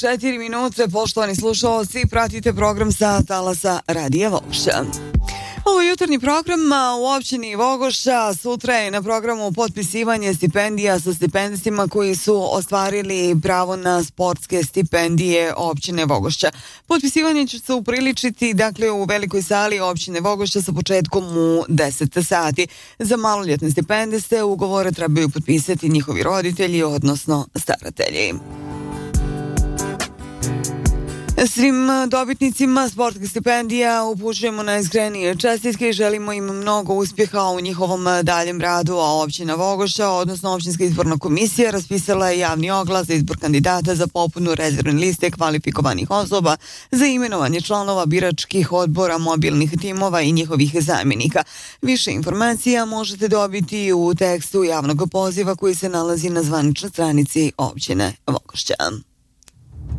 4 minute, poštovani slušalci, pratite program sa talasa Radija Vogošća. Ovo je jutarnji program u općini Vogošća. Sutra je na programu potpisivanje stipendija sa stipendistima koji su ostvarili pravo na sportske stipendije općine Vogošća. Potpisivanje će se upriličiti u velikoj sali općine Vogošća sa početkom u 10 sati. Za maloljetne stipendiste ugovore trebaju potpisati njihovi roditelji, odnosno staratelji. Svim dobitnicima sportskih stipendija upućujemo najiskrenije čestitke i želimo im mnogo uspjeha u njihovom daljem radu, a općina Vogošća, odnosno općinska izborna komisija, raspisala je javni oglas za izbor kandidata za popunu rezervne liste kvalifikovanih osoba za imenovanje članova biračkih odbora, mobilnih timova i njihovih zamjenika. Više informacija možete dobiti u tekstu javnog poziva koji se nalazi na zvaničnoj stranici općine Vogošća.